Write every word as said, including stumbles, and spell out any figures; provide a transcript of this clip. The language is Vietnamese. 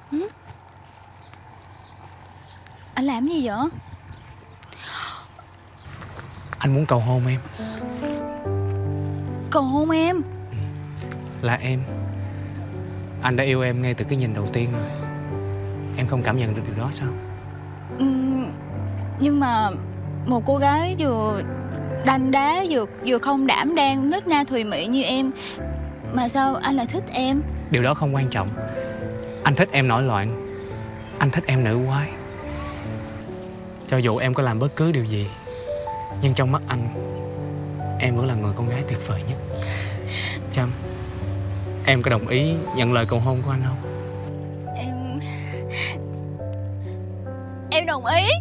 Ừ? Anh làm gì vậy? Anh muốn cầu hôn em. Cầu hôn em? Là em. Anh đã yêu em ngay từ cái nhìn đầu tiên rồi. Em không cảm nhận được điều đó sao? Ừ, nhưng mà một cô gái vừa đanh đá vừa vừa không đảm đang nết na thùy mị như em mà sao anh lại thích em? Điều đó không quan trọng. Anh thích em nổi loạn. Anh thích em nữ quái. Cho dù em có làm bất cứ điều gì, nhưng trong mắt anh, em vẫn là người con gái tuyệt vời nhất. Trâm, em có đồng ý nhận lời cầu hôn của anh không? Em Em đồng ý.